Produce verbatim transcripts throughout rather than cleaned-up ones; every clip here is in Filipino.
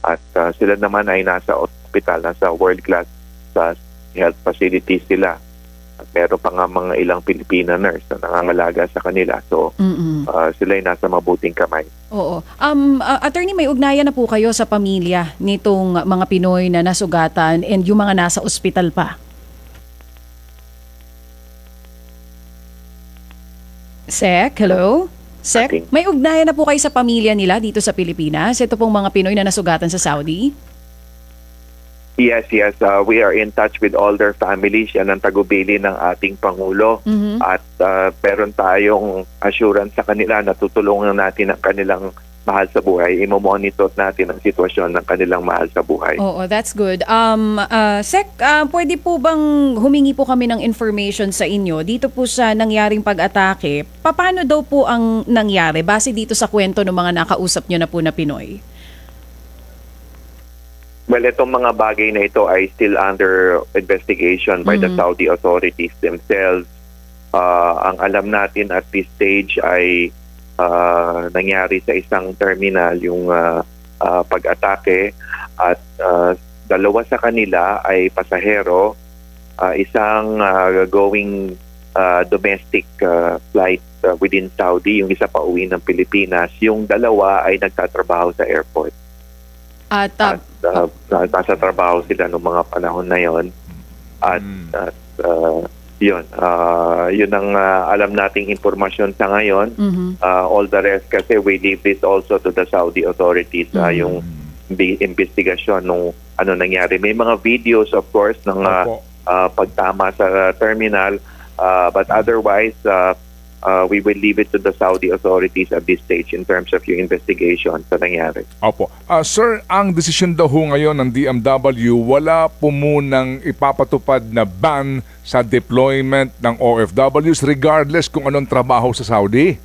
At uh, sila naman ay nasa ospital, nasa world-class uh, health facilities sila. At meron pa nga mga ilang Pilipina nurse na nangangalaga sa kanila. So, uh, sila ay nasa mabuting kamay. Oo. Um, uh, attorney, may ugnayan na po kayo sa pamilya nitong mga Pinoy na nasugatan and yung mga nasa ospital pa? Sek, hello? Sek, may ugnayan na po kayo sa pamilya nila dito sa Pilipinas? Ito pong mga Pinoy na nasugatan sa Saudi? Yes, yes. Uh, we are in touch with all their families. Yan ang tagubili ng ating Pangulo. Mm-hmm. At uh, meron tayong assurance sa kanila na tutulungan natin ang kanilang mahal sa buhay. Imo-monitor natin ang sitwasyon ng kanilang mahal sa buhay. Oo, that's good. Um, uh, Sek, uh, pwede po bang humingi po kami ng information sa inyo dito po sa nangyaring pag-atake? Paano daw po ang nangyari base dito sa kwento ng mga nakausap nyo na po na Pinoy? Well, itong mga bagay na ito ay still under investigation by mm-hmm. the Saudi authorities themselves. Uh, ang alam natin at this stage ay uh, nangyari sa isang terminal yung uh, uh, pag-atake at uh, dalawa sa kanila ay pasahero, uh, isang uh, going uh, domestic uh, flight uh, within Saudi, yung isa pa uwi ng Pilipinas, yung dalawa ay nagtatrabaho sa airport. At, uh, at uh, nasa trabaho sila noong mga panahon na yon. At, mm. at uh, yun, uh, yun ang uh, alam nating impormasyon sa ngayon. Mm-hmm. Uh, all the rest kasi we leave this also to the Saudi authorities, mm-hmm. uh, yung investigasyon nung ano nangyari. May mga videos of course ng uh, uh, pagtama sa terminal, uh, but otherwise uh, Uh, we will leave it to the Saudi authorities at this stage in terms of yung investigation sa nangyari. Opo. Uh, sir, ang desisyon daw ho ngayon ng D M W, wala po munang ipapatupad na ban sa deployment ng O F Ws regardless kung anong trabaho sa Saudi?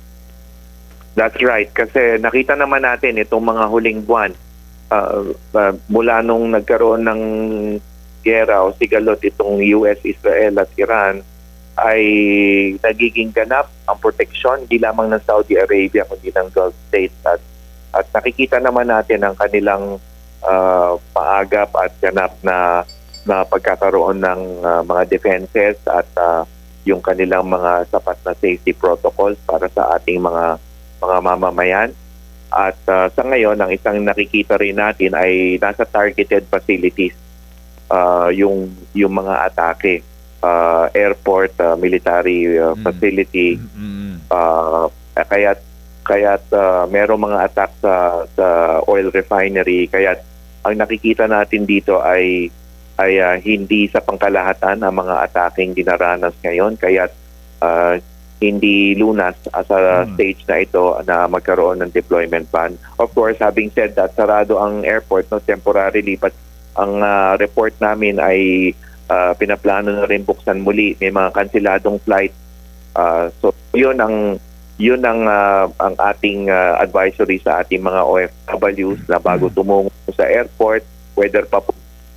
That's right. Kasi nakita naman natin itong mga huling buwan, uh, uh, mula nung nagkaroon ng gera o sigalot itong U S, Israel at Iran, ay nagiging ganap ang proteksyon hindi lamang ng Saudi Arabia kundi ng Gulf States at, at nakikita naman natin ang kanilang uh, paagap at ganap na, na pagkakaroon ng uh, mga defenses at uh, yung kanilang mga sapat na safety protocols para sa ating mga mga mamamayan. At uh, sa ngayon, ang isang nakikita rin natin ay nasa targeted facilities uh, yung, yung mga atake. Uh, airport, uh, military uh, facility, mm-hmm. uh, kaya't kaya't uh, merong mga attack sa, sa oil refinery, kaya't ang nakikita natin dito ay ay uh, hindi sa pangkalahatan ang mga ataking dinaranas ngayon, kaya't uh, hindi lunas uh, sa mm. stage na ito na magkaroon ng deployment ban. Of course, having said that, sarado ang airport no temporarily, but ang uh, report namin ay Uh, pinaplano na rin buksan muli, may mga kanseladong flight. Uh, so yun ang yun ang uh, ang ating uh, advisory sa ating mga O F Ws na bago tumungo sa airport, whether pa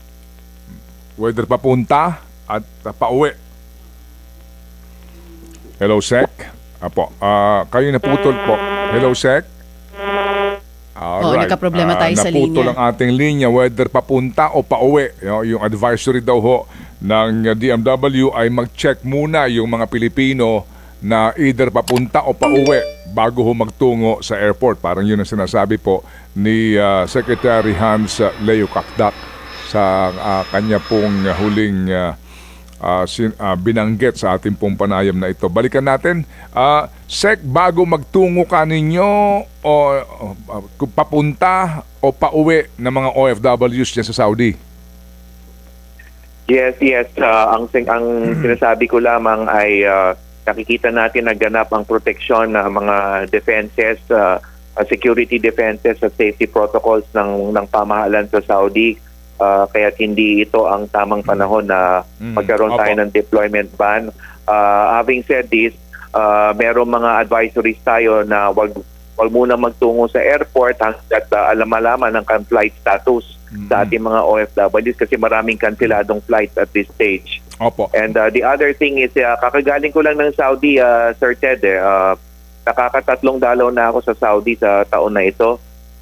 whether papunta at uh, pauwi. Hello Sec. Apo, uh, kayo naputol po. Hello Sec. Oh, nagka-problema tayo uh, sa linya. Naputol ang ating linya, whether papunta o pauwi. You know, yung advisory daw ho ng D M W ay mag-check muna yung mga Pilipino na either papunta o pauwi bago ho magtungo sa airport. Parang yun ang sinasabi po ni uh, Secretary Hans Leo Kakdak sa uh, kanya pong huling uh, uh, sin, uh, binanggit sa ating pong panayam na ito. Balikan natin. Uh, Sec, bago magtungo ka ninyo o uh, papunta o pauwi ng mga O F Ws dyan sa Saudi? Yes, yes. Uh, ang ang sinasabi ko lamang ay uh, nakikita natin na ganap ang proteksyon ng mga defenses, uh, security defenses at safety protocols ng, ng pamahalan sa Saudi. Uh, kaya't hindi ito ang tamang panahon na magkaroon tayo ng deployment ban. Uh, having said this, Uh, merong mga advisories tayo na wag wag muna magtungo sa airport hanggat uh, alam-alaman ang kan flight status mm-hmm. sa ating mga O F Ws kasi maraming kanseladong flights at this stage. Opo. And uh, the other thing is uh, kakagaling ko lang ng Saudi, uh, Sir Ted, eh, uh, nakakatatlong dalaw na ako sa Saudi sa taon na ito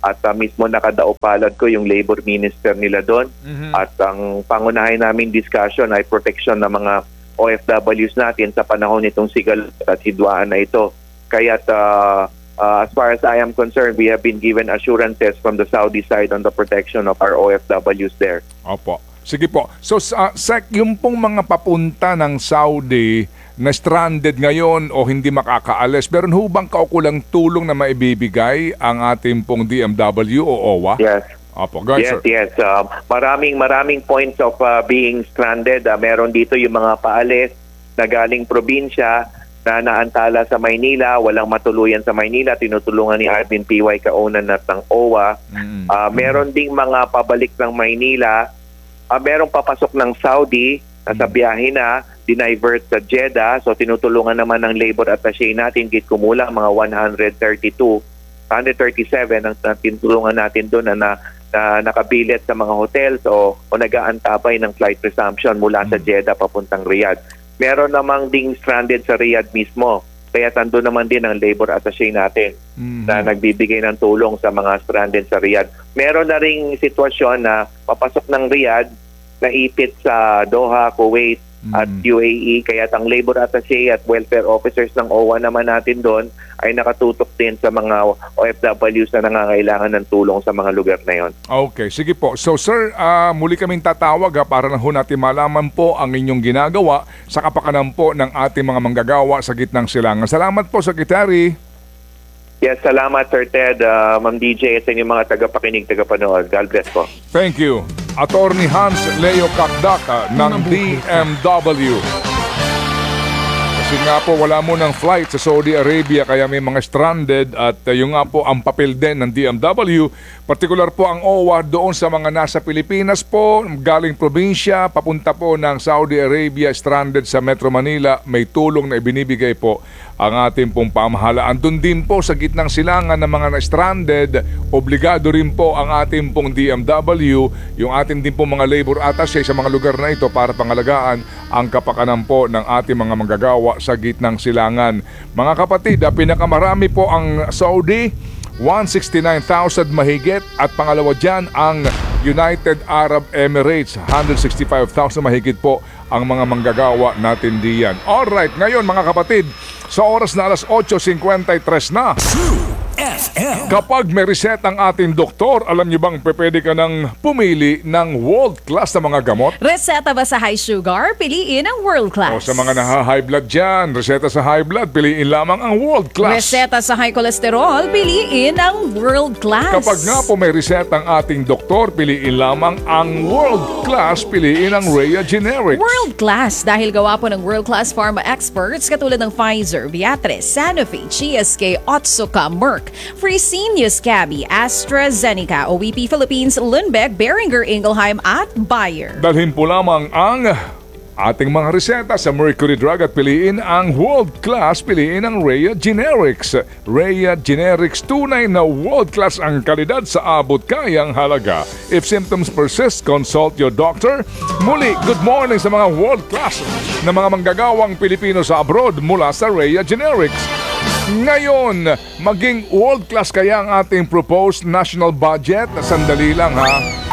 at uh, mismo nakadaupalad ko yung labor minister nila doon. Mhm. At ang pangunahin namin discussion ay protection ng mga O F Ws natin sa panahon nitong sigal at hidwaan na ito. Kaya uh, uh, as far as I am concerned, we have been given assurances from the Saudi side on the protection of our O F Ws there. Opo. Sige po. So, sa Sec, yung pong mga papunta ng Saudi na stranded ngayon o hindi makakaalis, meron ho bang kaukulang tulong na maibibigay ang ating pong D M W o O W A? Yes. Opo, go ahead, Yes, sir. yes. Uh, maraming maraming points of uh, being stranded. Uh, meron dito yung mga paalis na galing probinsya na naantala sa Maynila, walang matuluyan sa Maynila, tinutulungan ni Arvin P Y Kaunan at ng O W A. Mm. Uh, meron ding mga pabalik ng Maynila. Uh, merong papasok ng Saudi na sa biyahe na, dinivert sa Jeddah. So tinutulungan naman ng labor attaché natin, git kumulang mga one hundred thirty-two, one hundred thirty-seven ang na tinutulungan natin doon na, na, na nakabilit sa mga hotels o, o nag-aantabay ng flight resumption mula sa Jeddah papuntang Riyadh. Meron namang ding stranded sa Riyadh mismo. Kaya tando naman din ang labor attaché natin Mhm. na nagbibigay ng tulong sa mga stranded sa Riyadh. Meron na ring sitwasyon na papasok ng Riyadh, naipit sa Doha, Kuwait at U A E. Kaya ang labor attaché at welfare officers ng O W A naman natin doon ay nakatutok din sa mga O F Ws na nangangailangan ng tulong sa mga lugar na yon. Okay, sige po. So sir, ah, muli kaming tatawag ha, para lang ho natin malaman po ang inyong ginagawa sa kapakanan po ng ating mga manggagawa sa gitnang silangan. Salamat po, Secretary. Yes, salamat Sir Ted, uh, Ma'am D J, sa inyong mga tagapakinig, tagapanood. God bless po. Thank you. Attorney Hans Leo Kakdak ah, ng D M W. Kasi nga po wala mo ng flight sa Saudi Arabia kaya may mga stranded at uh, yung nga po ang papel din ng D M W. Partikular po ang O W A doon sa mga nasa Pilipinas po, galing probinsya, papunta po ng Saudi Arabia, stranded sa Metro Manila. May tulong na ibinibigay po ang ating pong pamahalaan. Doon din po sa gitnang silangan ng mga na-stranded, obligado rin po ang ating pong D M W, yung ating din pong mga labor attaché sa mga lugar na ito para pangalagaan ang kapakanan po ng ating mga manggagawa sa gitnang silangan. Mga kapatid, ah, pinakamarami po ang Saudi, one hundred sixty-nine thousand mahigit, at pangalawa dyan ang United Arab Emirates, one hundred sixty-five thousand mahigit po ang mga manggagawa natin diyan. Alright, ngayon mga kapatid, sa oras na alas eight fifty-three na, F M. kapag may reset ang ating doktor, alam niyo bang pwede ka nang pumili ng world-class na mga gamot? Reseta ba sa high sugar? Piliin ang world class. O sa mga naha-high blood dyan, reseta sa high blood, piliin lamang ang world-class. Reseta sa high cholesterol, piliin ang world class. Kapag nga po may reset ang ating doktor, piliin lamang ang world-class, piliin ang Rhea Generics. World class dahil gawa po ng world class pharma experts katulad ng Pfizer, Viatris, Sanofi, G S K, Otsuka, Merck, Fresenius Kabi, AstraZeneca, O E P Philippines, Lundbeck, Boehringer Ingelheim at Bayer. Dalhin po lamang ang ating mga reseta sa Mercury Drug at piliin ang world-class, piliin ang Rhea Generics. Rhea Generics, tunay na world-class ang kalidad sa abot kayang halaga. If symptoms persist, consult your doctor. Muli, good morning sa mga world-class na mga manggagawang Pilipino sa abroad mula sa Rhea Generics. Ngayon, maging world-class kaya ang ating proposed national budget? Sandali lang ha.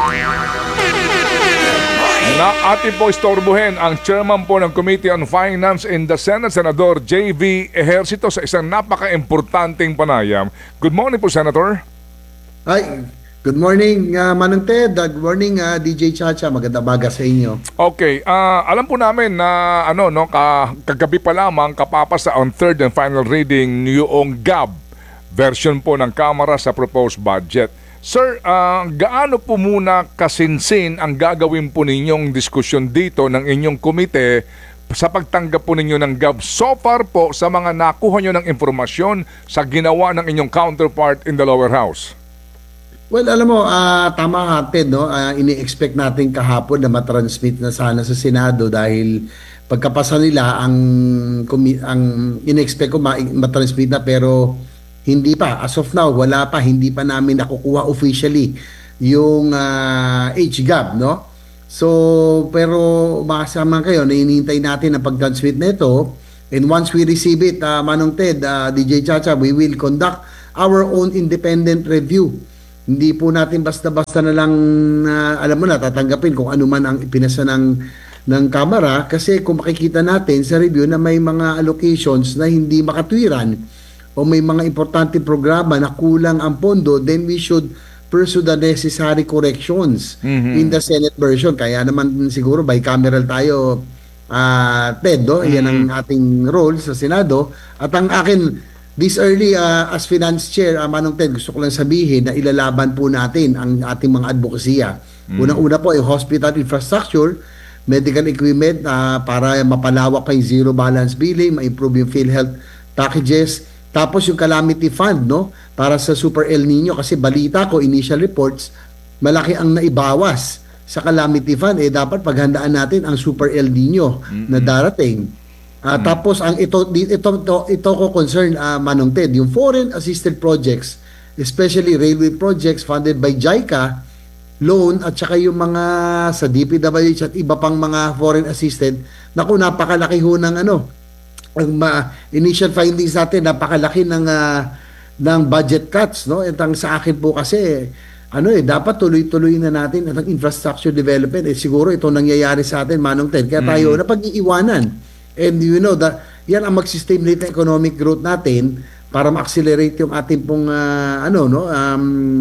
Na atin po istorbohin ang chairman po ng Committee on Finance in the Senate, Senador J V Ejercito, sa isang napaka-importanting panayam. Good morning po, Senator. Hi, good morning uh, Manong Ted, good morning uh, D J Chacha, magandang umaga sa inyo. Okay, ah, alam po namin na ano no, ka, kagabi pa lamang kapapasa on third and final reading yung G A B version po ng Kamara sa proposed budget. Sir, ah, gaano po muna kasinsin ang gagawin po ninyong diskusyon dito ng inyong komite sa pagtanggap po ninyo ng G A B so far po sa mga nakuha nyo ng informasyon sa ginawa ng inyong counterpart in the lower house? Well, alam mo, uh, tama ka, Ted, no? Uh, ini-expect natin kahapon na matransmit na sana sa Senado dahil pagkapasa nila ang, ang in-expect ko ma- matransmit na pero hindi pa. As of now, wala pa. Hindi pa namin nakukuha officially yung uh, H G A B, no? So, pero makasama kayo na hinihintay natin ang pag-transmit nito. And once we receive it, uh, Manong Ted, uh, D J Chacha, we will conduct our own independent review Hindi po natin basta-basta na lang, ah, alam mo na, tatanggapin kung ano man ang ipinasa ng, ng Kamara kasi kung makikita natin sa review na may mga allocations na hindi makatwiran o may mga importante programa na kulang ang pondo, then we should pursue the necessary corrections in the Senate version. Kaya naman siguro bicameral tayo, uh, Ted, no? Yan ang ating role sa Senado. At ang akin, this early uh, as Finance Chair, uh, Manong Ted, gusto ko lang sabihin na ilalaban po natin ang ating mga advokasya. Unang-una po ay hospital infrastructure, medical equipment uh, para mapalawak pa yung zero balance billing, ma-improve yung PhilHealth packages. Tapos yung calamity fund, no, para sa Super El Nino, kasi balita ko, initial reports, malaki ang naibawas sa calamity fund. Eh dapat paghandaan natin ang Super El Nino mm-hmm. na darating. Uh, mm-hmm. Tapos ang ito ito ito, ito ko concern, uh, Manong Ted, yung foreign assisted projects, especially railway projects funded by JICA loan at saka yung mga sa D P W H at iba pang mga foreign assisted, naku, napakalaki ho ng ano, ang uh, initial findings natin, napakalaki ng uh, ng budget cuts, no? At ang sa akin po kasi ano eh, dapat tuloy-tuloy na natin ang infrastructure development. Eh siguro ito nangyayari sa atin, Manong Ted, kaya tayo mm-hmm. napag-iiwanan. And you know, the, yan ang mag-stimulate ng economic growth natin para ma-accelerate yung ating pong uh, ano no um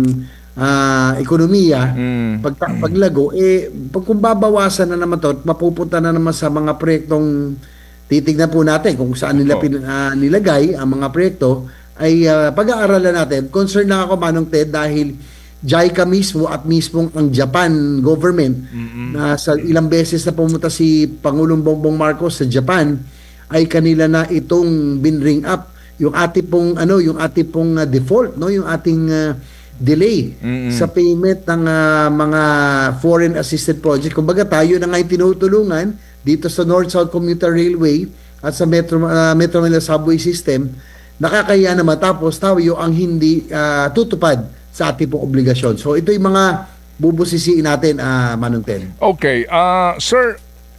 uh, ekonomiya. Mm-hmm. Pag paglago eh pag kung babawasan na naman to, mapupunta na naman sa mga proyektong titignan po natin kung saan nila pin, uh, nilagay ang mga proyekto ay uh, pag-aaralan natin. Concern lang ako, Manong Ted, dahil JICA mismo at mismo ang Japan government mm-hmm. na sa ilang beses na pumunta si Pangulong Bongbong Marcos sa Japan ay kanila na itong binring up yung ating pong ano yung ating pong uh, default, no, yung ating uh, delay mm-hmm. sa payment ng uh, mga foreign assisted project. Kumbaga tayo na ngayon tinutulungan dito sa North-South Commuter Railway at sa Metro, uh, Metro Manila Subway System, nakakaya na matapos tayo ang hindi uh, tutupad sa ating pong obligasyon. So ito yung mga bubusisiin natin, uh, Manong Ted. Okay. Uh, sir,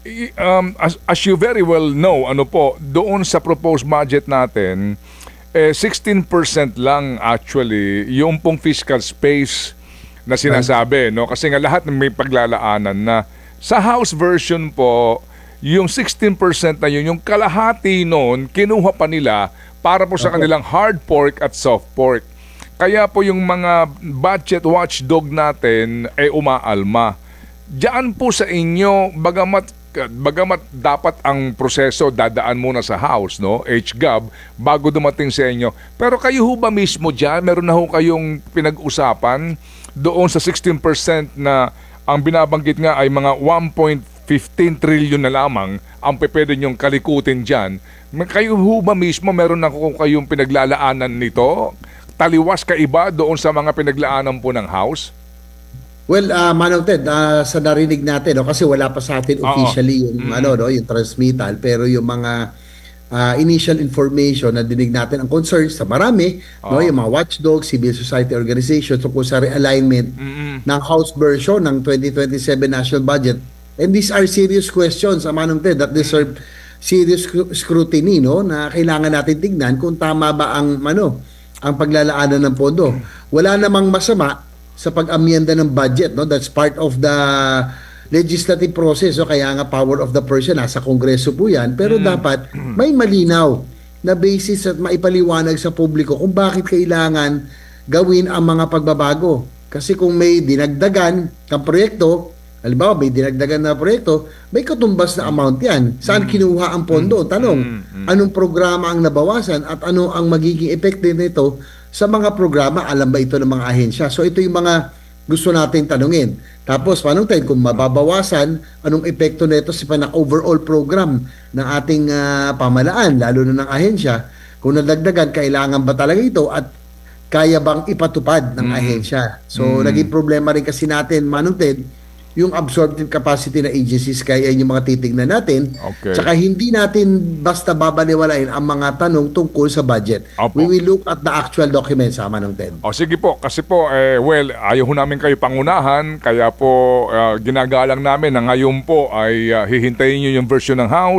um, as, as you very well know, ano po, doon sa proposed budget natin, eh, sixteen percent lang actually yung pong fiscal space na sinasabi. No? Kasi nga lahat may paglalaanan na sa House version po, yung sixteen percent na yun, yung kalahati noon, kinuha pa nila para po sa kanilang hard pork at soft pork. Kaya po yung mga budget watchdog natin ay eh, umaalma. Diyan po sa inyo, bagamat, bagamat dapat ang proseso dadaan muna sa House, no, H G A B, bago dumating sa inyo. Pero kayo ho ba mismo dyan, meron na ho kayong pinag-usapan doon sa sixteen percent na ang binabanggit nga ay mga one point one five trillion na lamang ang pwede niyong kalikutin dyan. Kayo ho ba mismo meron na kung kayong pinaglalaanan nito? Taliwas ka iba doon sa mga pinaglaanan po ng House? Well, uh, Manong Ted, uh, sa narinig natin, no, kasi wala pa sa atin officially yung, mm-hmm. ano, no, yung transmittal, pero yung mga uh, initial information na dinig natin ang concerns sa marami, no, yung mga watchdogs, civil society organizations tungkol sa realignment mm-hmm. ng House version ng twenty twenty-seven national budget. And these are serious questions, Manong Ted, that deserve serious scrutiny, no, na kailangan natin tignan kung tama ba ang ano, ang paglalaanan ng pondo. Wala namang masama sa pag-amyenda ng budget, no? That's part of the legislative process. So kaya nga power of the person nasa Kongreso po 'yan, pero mm. dapat may malinaw na basis at maipaliwanag sa publiko kung bakit kailangan gawin ang mga pagbabago. Kasi kung may dinagdagan ng proyekto, halimbawa may dinagdagan na proyekto, may katumbas na amount yan. Saan kinuha ang pondo? Tanong, anong programa ang nabawasan at ano ang magiging epekto nito sa mga programa? Alam ba ito ng mga ahensya? So ito yung mga gusto natin tanungin. Tapos, paano tayo kung mababawasan, anong epekto nito sa panak-overall program ng ating uh, pamalaan, lalo na ng ahensya? Kung nadagdagan, kailangan ba talaga ito at kaya bang ipatupad ng mm. ahensya? So, mm. naging problema rin kasi natin, Manong Ted, yung absorptive capacity na agencies, kaya yung mga titignan natin. Okay. Tsaka hindi natin basta babaliwalain ang mga tanong tungkol sa budget. Opo. We will look at the actual documents, ha, Manong Ted. O sige po, kasi po, eh, well, ayaw namin kayo pangunahan, kaya po uh, ginagalang namin na ngayon po ay uh, hihintayin nyo yung version ng House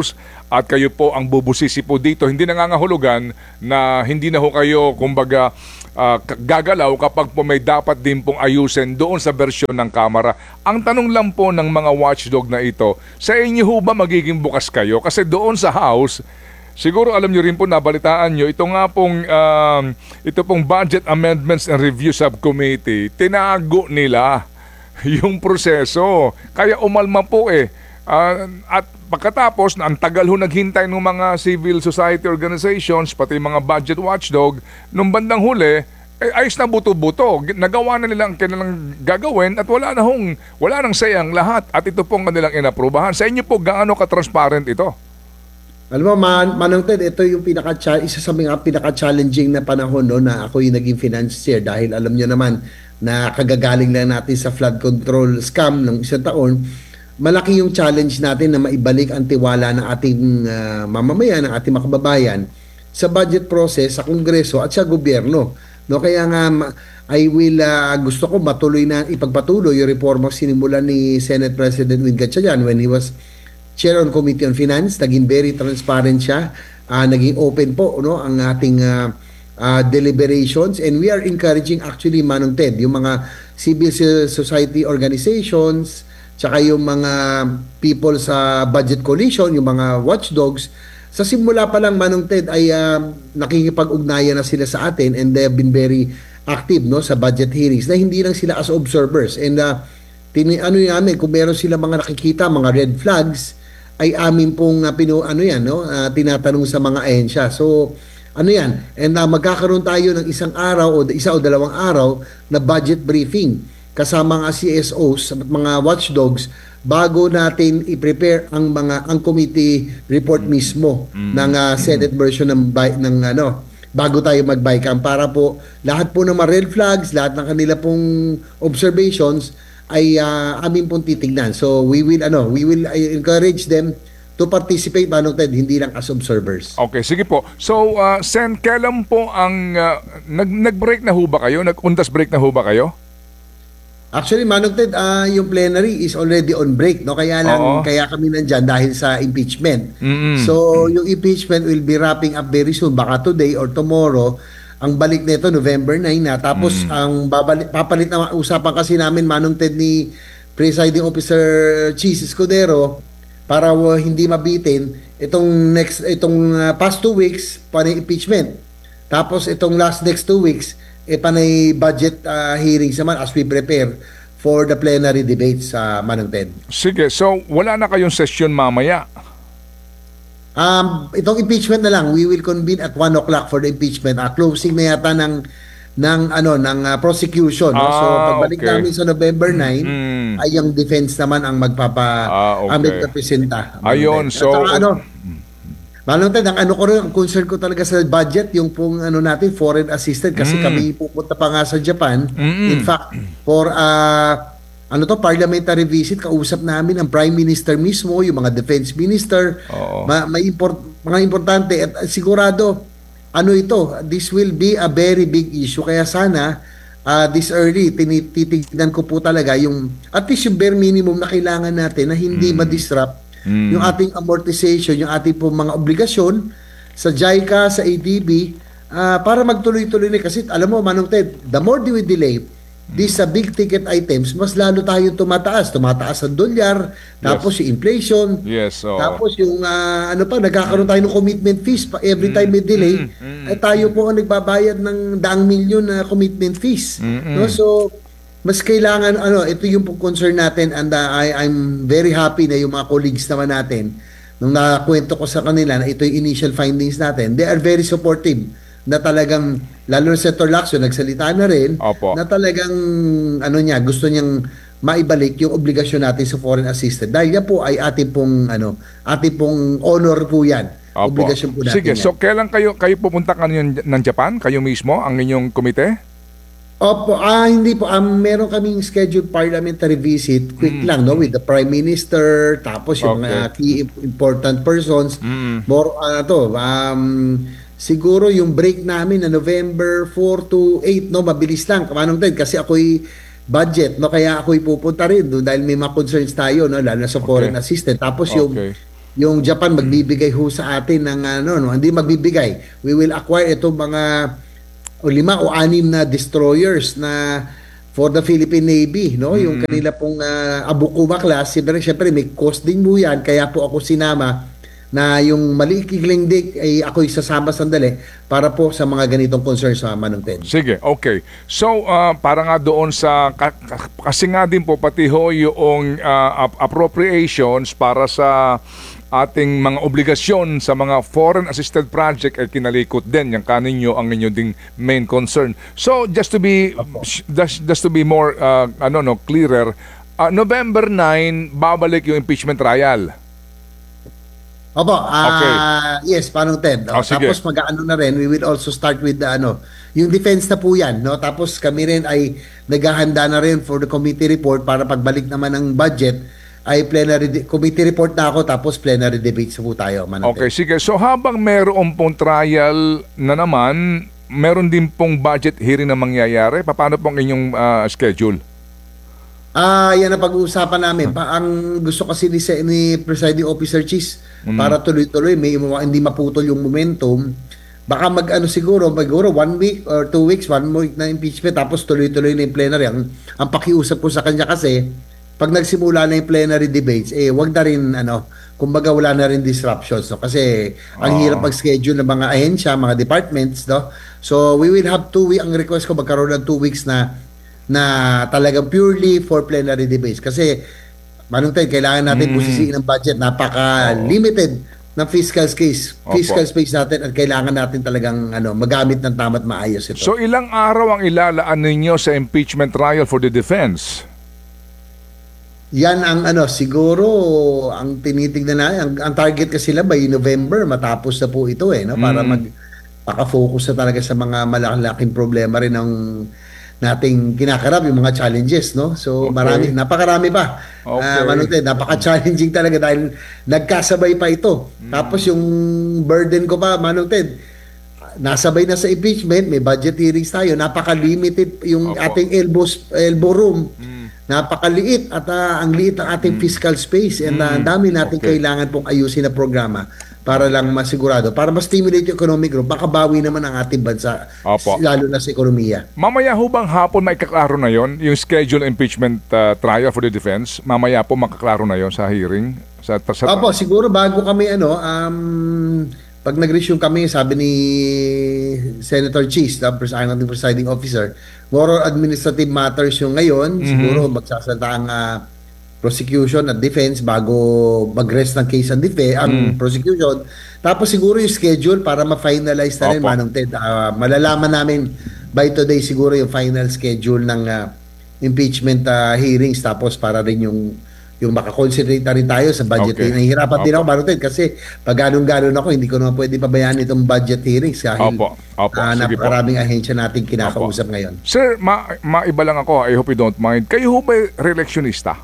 at kayo po ang bubusisi po dito. Hindi nangangahulugan na hindi na ho kayo, kumbaga, uh, gagalaw kapag po may dapat din pong ayusin doon sa bersyon ng Kamara. Ang tanong lang po ng mga watchdog na ito, sa inyo ho ba magiging bukas kayo? Kasi doon sa House, siguro alam nyo rin po, nabalitaan nyo, ito nga pong, um, ito pong Budget Amendments and Review Subcommittee, tinago nila yung proseso. Kaya umalma po eh. Uh, at pagkatapos, ang tagal ho naghintay ng mga civil society organizations, pati mga budget watchdog, nung bandang huli, eh, ayos na buto-buto. Nagawa na nila ang kanilang gagawin at wala na hong, wala nang sayang lahat. At ito pong kanilang inaprubahan. Sa inyo po, gaano ka-transparent ito? Alam mo, Man, Manong Ted, ito yung pinaka isa sa mga pinaka-challenging na panahon no, na ako yung naging financier dahil alam nyo naman na kagagaling lang natin sa flood control scam ng isang taon. Malaki yung challenge natin na maibalik ang tiwala ng ating uh, mamamayan, ng ating mga kababayan sa budget process, sa Kongreso at sa gobyerno. No, kaya nga I will uh, gusto ko matuloy na ipagpatuloy yung reforma sinimulan ni Senate President Win Gatchalian when he was Chair on Committee on Finance. Naging very transparent siya, uh, naging open po no ang ating uh, uh, deliberations, and we are encouraging actually, Manong Ted, yung mga civil society organizations, tsaka yung mga people sa budget coalition, yung mga watchdogs, sa simula pa lang, Manong Ted, ay uh, nakikipag-ugnayan na sila sa atin, and they have been very active no sa budget hearings, na hindi lang sila as observers. And uh, tini, ano namin, kung meron sila mga nakikita, mga red flags, ay amin pong uh, pinu, ano yan, no, uh, tinatanong sa mga ahensya. So, ano yan, and uh, magkakaroon tayo ng isang araw o isa o dalawang araw na budget briefing kasama ang C S Os at mga watchdogs bago natin i-prepare ang mga ang committee report mismo mm-hmm. ng uh, Senate version ng ng ano bago tayo mag-BICAM, para po lahat po ng mga red flags, lahat ng kanila pong observations ay uh, amin pong titignan. So we will ano, we will I encourage them to participate, Manong Ted, hindi lang as observers. Okay, sige po. So, uh, Sen, kailan po ang uh, nag nag-break na ho ba kayo? Nag-undas break na ho ba kayo? Actually, Manong Ted, uh, yung plenary is already on break, no? Kaya lang, Oo. kaya kami nandyan dahil sa impeachment. Mm-mm. So, yung impeachment will be wrapping up very soon, baka today or tomorrow. Ang balik nito November nine na. Tapos, mm. ang babalik, papalit na usapan kasi namin, Manong Ted, ni Presiding Officer Cheese Escudero, para uh, hindi mabitin itong next itong uh, past two weeks panay impeachment. Tapos itong last next two weeks eh panay budget uh, hearings naman as we prepare for the plenary debates sa uh, Manong Ted. Sige, so wala na kayong session mamaya. Um, itong impeachment na lang, we will convene at one o'clock for the impeachment. Uh, closing na yata ng ng ano ng uh, prosecution. No? Ah, So pagbalik okay. namin sa November nine, Mm. ay yung defense naman ang magpapa Ah, okay. ang magrepresenta. Ayun, so At saka, ano, Manong Ted, ang ano ko rin, ang concern ko talaga sa budget, yung pong ano natin, foreign assistant, kasi Mm. kami pupunta pa nga sa Japan. Mm-mm. In fact, for uh, ano to, parliamentary visit, kausap namin ang Prime Minister mismo, yung mga defense minister, Oo. ma- may import, mga importante, at uh, sigurado, ano ito, this will be a very big issue. Kaya sana, uh, this early, tinitignan ko po talaga yung, at least yung bare minimum na kailangan natin na hindi mm. ma-disrupt mm. yung ating amortization, yung ating po mga obligasyon sa JICA, sa A D B, uh, para magtuloy-tuloy na. Kasi alam mo, Manong Ted, the more we delay, these uh, big ticket items, mas lalo tayo tumataas. Tumataas ang dolyar, tapos yung inflation, yes, oo. tapos yung uh, ano pa, nagkakaroon tayo ng commitment fees pa every time may delay, mm, mm, eh, tayo po ang nagbabayad ng daang milyon na commitment fees. Mm, mm. No? So, mas kailangan, ano, ito yung po concern natin, and uh, I, I'm very happy na yung mga colleagues naman natin, nung nakwento ko sa kanila na ito yung initial findings natin, they are very supportive na talagang, lalo na Senator Lacson, nagsalita na rin, Opo. na talagang, ano niya, gusto niyang maibalik yung obligasyon natin sa foreign assistant. Dahil yan po ay ating pong, ano, ating pong honor po yan. Opo. Obligasyon po natin Sige, yan. so kailan kayo kayo pupunta kanyo ng Japan? Kayo mismo, ang inyong komite? Opo, ah, hindi po. Um, meron kaming scheduled parliamentary visit. Quick Mm. lang, no? With the Prime Minister, tapos yung Okay. mga key important persons. Mm. More, ano to, um, siguro yung break namin na November four to eight, no? Mabilis lang. Kamanong Ted, kasi ako'y budget, no? Kaya ako'y pupunta rin doon dahil may mga concerns tayo, no? Lalo na sa foreign assistant. Tapos yung Okay. yung Japan magbibigay ho sa atin ng ano, no, hindi magbibigay. We will acquire itong mga o lima o anim na destroyers na for the Philippine Navy, no? Yung kanila pong uh, Abukuba class, siyempre, siyempre may cost din mo yan, kaya po ako sinama na yung maliikling dik ay ako'y sasama sandali para po sa mga ganitong concerns sa Manong Ted. Sige, okay. So, uh, para nga doon sa, ka- ka- kasi nga din po pati ho yung uh, ap- appropriations para sa ating mga obligasyon sa mga foreign assisted project ay kinalikot din yung kaninyo ang inyo ding main concern. So, just to be just, just to be more uh, ano no clearer, uh, November nine babalik yung impeachment trial. Opo, ah Okay. yes, Manong Ted. Oh, Oh, sige. tapos mag-ano na rin, we will also start with the ano, yung defense na po yan, no? Tapos kami rin ay naghahanda na rin for the committee report para pagbalik naman ng budget ay plenary de- committee report na ako tapos plenary debates po tayo, Manong Okay, Ted. sige. So habang meron pong trial na naman, meron din pong budget hearing na mangyayari. Paano pong inyong ah, schedule? Ah, yan ang pag-uusapan namin. Pa, ang gusto kasi ni, ni Presiding Officer Cheese para tuloy-tuloy, may hindi maputol yung momentum. Baka mag-ano siguro, siguro one week or two weeks, one week na impeachment, tapos tuloy-tuloy na yung plenary. Ang, ang pakiusap ko sa kanya kasi, pag nagsimula na yung plenary debates, eh, wag na rin, ano, kumbaga wala na rin disruptions, no? Kasi ang hirap mag-schedule ng mga ahensya, mga departments, no? So, we will have two weeks, ang request ko, magkaroon ng two weeks na na talagang purely for plenary debates. Kasi, Manong Ted, kailangan natin mm. pusisiin ng budget. Napaka-limited ng fiscal space, fiscal Opo. space natin at kailangan natin talagang ano, magamit ng tama't maayos ito. So ilang araw ang ilalaan ninyo sa impeachment trial for the defense? Yan ang ano, siguro ang tinitingnan na, ang, ang target kasi sila by November, matapos na po ito eh, no? Para Mm. mag paka-focus na talaga sa mga malalaking problema rin ng nating kinakarap, yung mga challenges, no? So, Okay. marami, napakarami pa. Okay. Uh, Manong Ted, napaka-challenging talaga dahil nagkasabay pa ito. Mm. Tapos yung burden ko pa, Manong Ted, nasabay na sa impeachment, may budget hearings tayo, napaka-limited yung Opo. ating elbow, elbow room. Mm. Napakaliit at ah, ang liit ng ating fiscal space and ah, ang dami natin Okay. kailangan pong ayusin na programa para lang masigurado, para ma-stimulate yung economic growth, makabawi naman ang ating bansa, Opo. lalo na sa ekonomiya. Mamaya ho bang hapon maikaklaro na yon yung schedule impeachment uh, trial for the defense? Mamaya po makaklaro na yon sa hearing? Sa, sa, Opo, siguro bago kami ano, um, pag nag-resume kami, sabi ni Senator Cheese, the pres- ang ating presiding officer, more on administrative matters yung ngayon, siguro magsasalta ang ah, prosecution at defense bago mag-rest ng case ang defense, ang prosecution. Tapos siguro yung schedule para ma-finalize na rin, Opo. Manong Ted. Ah, malalaman namin by today siguro yung final schedule ng ah, impeachment ah, hearings, tapos para rin yung yung makakonsentrate na rin tayo sa budget Okay. hearing. Nahihirapan din Opo. ako, Manong Ted, kasi pag ganun-ganon ako, hindi ko naman pwede pabayaan itong budget hearings dahil Opo. Opo. ah, Sige po. napakaraming ahensya natin kinakausap ngayon. Sir, ma maiba lang ako. I hope you don't mind. Kayo ho ba re-electionista?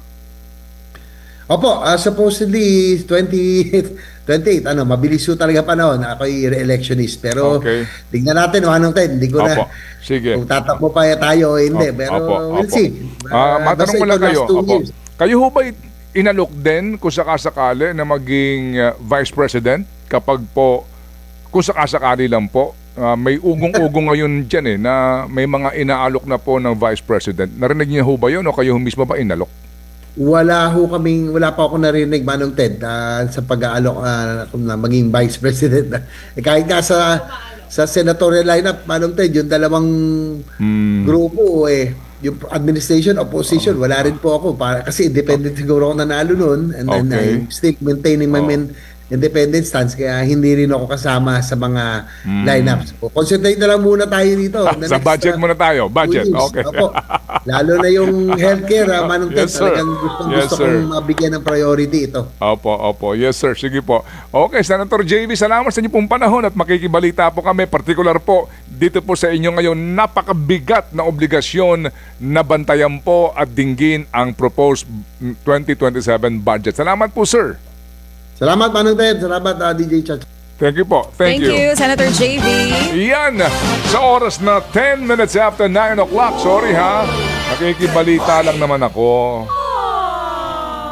Opo, uh, supposedly twenty twenty-eight, ano, mabilis yung talaga panahon. Ako'y re-electionist. Pero Okay. tingnan natin, Manong Ted, hindi ko Opo. na Sige. kung tatakbo pa tayo o hindi. Opo, Pero opo, we'll opo. see. Ah, Uh, matanong basta ko lang ito kayo. last two Opo. years. Kayo ho ba inalok din kung sakasakali na maging uh, vice president kapag po, kung sakasakali lang po, uh, may ugong-ugong ngayon dyan eh, na may mga inaalok na po ng vice president. Narinig niyo ho ba yun o kayo mismo ba inalok? Wala ho kaming, wala pa ako narinig, Manong Ted, ah, sa pag-aalok ah, na maging vice president. eh, kahit nga sa, sa senatorial lineup, Manong Ted, yung dalawang Hmm. grupo, eh, yung administration, opposition, wala rin po ako. Para, kasi independent siguro ako nanalo noon. And then Okay. I'm still maintaining my Oh. main independent stance. Kaya hindi rin ako kasama sa mga lineups. So, concentrate na lang muna tayo dito. Ah, The sa next, budget ah, muna tayo. Budget. two years. Okay. Opo. Lalo na yung healthcare, ah, Manong Ted, Yes, sir. talagang gustong Yes, gusto sir. kong mabigyan ng priority ito. Opo, opo. Yes, sir. Sige po. Okay, Senator J V, salamat sa inyo pong panahon at makikibalita po kami. Partikular po dito po sa inyo ngayon, napakabigat na obligasyon na bantayan po at dinggin ang proposed twenty twenty-seven budget. Salamat po, sir. Salamat, Manong Ted. Salamat, ah, D J Chacha. Thank you po. Thank, Thank you, Senator J V. Yan, sa oras na ten minutes after nine o'clock. Sorry ha, nakikibalita lang naman ako.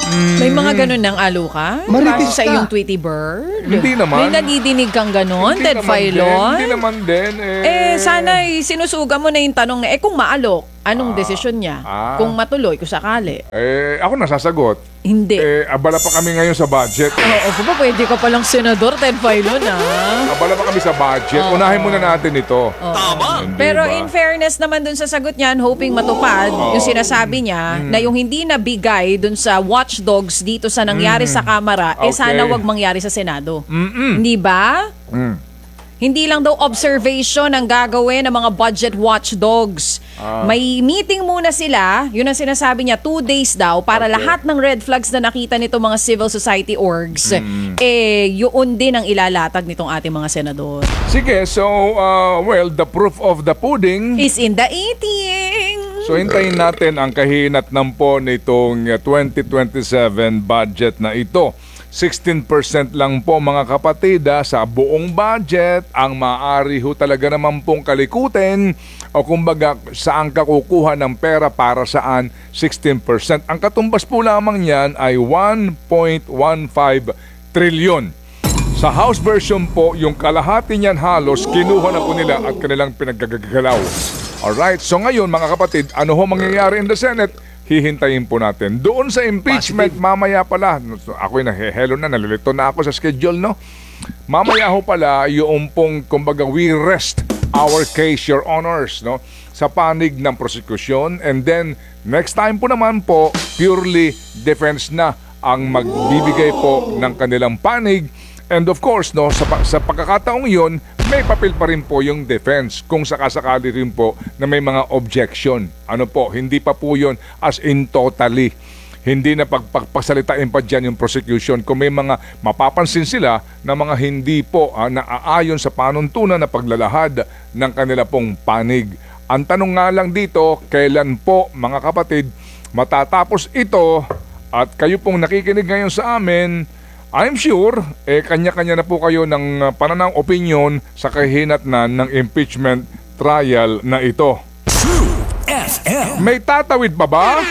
May mga ganun ng aluka? Marites Base sa ka. iyong Tweety Bird? Hindi naman. May nadidinig kang ganun, Hindi Ted naman din, Filon? Hindi naman din. Eh, Eh, sana sinusuga mo na yung tanong na, eh kung maalok, anong desisyon niya? ah. Kung matuloy, kung sakali. Eh, ako nasasagot. Hindi. Eh, abala pa kami ngayon sa budget. Oo, kung ba pwede ka palang senador, Ted Filon, ah. Abala pa kami sa budget. Oo. Unahin muna natin ito. Tama. Hindi Pero ba? in fairness naman dun sa sagot niyan, hoping matupad yung sinasabi niya Mm. na yung hindi nabigay dun sa watchdogs dito sa nangyari sa Kamara, eh Mm. Okay. sana wag mangyari sa Senado. Mm-mm. Hindi ba? Mm. Hindi lang daw observation ang gagawin ng mga budget watchdogs. Ah. May meeting muna sila, yun ang sinasabi niya, two days daw para Okay. lahat ng red flags na nakita nito mga civil society orgs, Mm. eh yun din ang ilalatag nitong ating mga senador. Sige, so, uh, well, the proof of the pudding. Is in the eating! So, hintayin natin ang kahinat ng po nitong uh, twenty twenty-seven budget na ito. sixteen percent lang po mga kapatid ah, sa buong budget ang maaari ho talaga naman pong kalikutin o kumbaga saan ka kukuha ng pera para saan sixteen percent. Ang katumbas po lamang niyan ay one point one five trilyon. Sa House version po, yung kalahati niyan halos kinuha na po nila at kanilang pinagagagalaw. Alright, so ngayon mga kapatid, ano ho mangyayari in the Senate? Hihintayin po natin. Doon sa impeachment, mamaya pala, ako'y nahihelo na, nalilito na ako sa schedule, no? Mamaya ho pala, yung pong, kumbaga, we rest our case, your honors, no? Sa panig ng prosecution. And then, next time po naman po, purely defense na ang magbibigay po ng kanilang panig. And of course, no, sa, sa pagkakataong yon, may papel pa rin po yung defense kung sakasakali rin po na may mga objection. Ano po, hindi pa po yun as in totally. Hindi na pagpasalitain pa dyan yung prosecution kung may mga mapapansin sila na mga hindi po ah, naaayon sa panuntunan na paglalahad ng kanila pong panig. Ang tanong nga lang dito, kailan po mga kapatid matatapos ito at kayo pong nakikinig ngayon sa amin, I'm sure, eh, kanya-kanya na po kayo ng uh, pananang opinion sa kahinatnan ng impeachment trial na ito. True F M. May tatawid pa ba?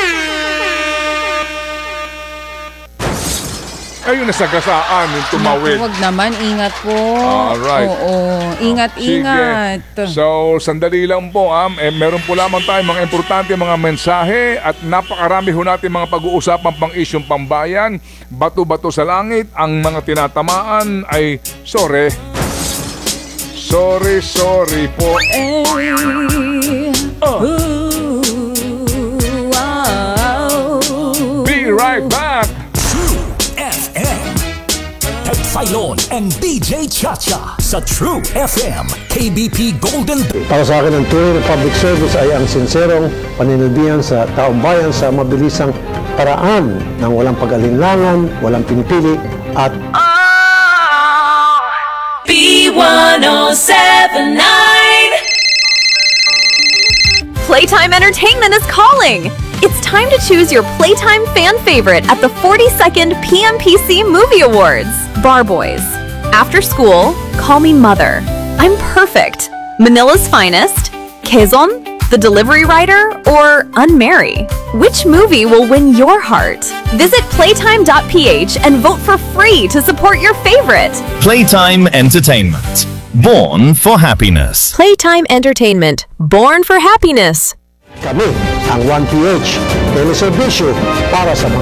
Ayun, nasagasaan yung tumawid. Huwag naman, ingat po. Alright. Oo, ingat, ingat. Sige. So, sandali lang po. Um, eh, meron po lamang tayo mga importante mga mensahe at napakarami ho natin mga pag-uusapan pang isyong pambayan. Bato-bato sa langit. Ang mga tinatamaan ay sorry. Sorry, sorry po. Eh, Uh, ooh, wow. be right back. True F M. Ted Filon and D J Chacha sa True F M, K B P Golden. Para sa akin, ang tunay na public service ay ang sinserong paninilbihan sa taong bayan sa mabilisang paraan ng walang pag-alinlangan, walang pinipili at B one oh seven nine. Playtime Entertainment is calling! It's time to choose your Playtime fan favorite at the forty-second P M P C Movie Awards. Bar Boys. After School, Call Me Mother. I'm Perfect. Manila's Finest. Quezon, The Delivery Rider, or Unmarry. Which movie will win your heart? Visit playtime dot p h and vote for free to support your favorite. Playtime Entertainment. Born for happiness. Playtime Entertainment. Born for happiness. kami ang one P H, teleserbisyo para sa mga